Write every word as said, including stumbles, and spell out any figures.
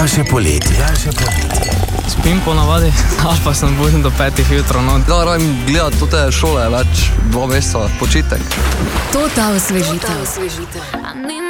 Daljše poletje. Daljše poletje. Spim po navadi, ali pa sem budim do petih jutro. No. Ja, radim gledati tote šole več, dva meseca, počitek. Tota osvežitev.